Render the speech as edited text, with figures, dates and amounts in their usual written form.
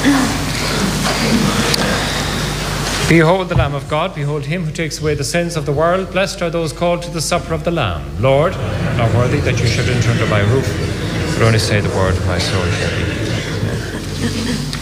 Behold the Lamb of God, behold him who takes away the sins of the world. Blessed are those called to the supper of the Lamb. Lord, I'm not worthy that you should enter under my roof, but only say the word, my soul shall be healed.